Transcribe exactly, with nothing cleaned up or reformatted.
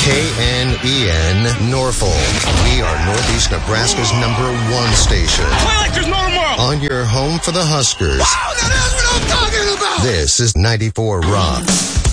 K N E N Norfolk. We are Northeast Nebraska's number one station. Play like there's no tomorrow. On your home for the Huskers. Wow, that's what I'm talking about. This is ninety-four Rock.